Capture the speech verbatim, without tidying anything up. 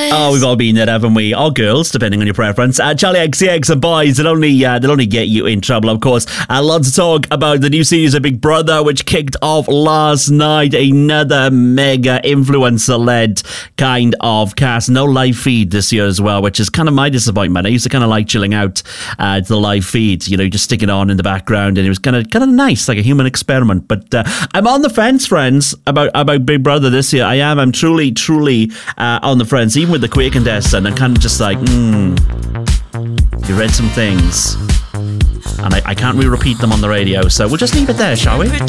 Oh, we've all been there, haven't we? Or girls, depending on your preference. Uh, Charlie X C X and boys, they'll only, uh, they'll only get you in trouble, of course. Uh, lots of talk about the new series of Big Brother, which kicked off last night. Another mega influencer-led kind of cast. No live feed this year as well, which is kind of my disappointment. I used to kind of like chilling out uh, to the live feed, you know, just stick it on in the background, and it was kind of kind of nice, like a human experiment. But uh, I'm on the fence, friends, about, about Big Brother this year. I am. I'm truly, truly uh, on the fence. Even with the queer contestant, I'm kind of just like, hmm, you read some things, and I, I can't really repeat them on the radio, so we'll just leave it there, shall we?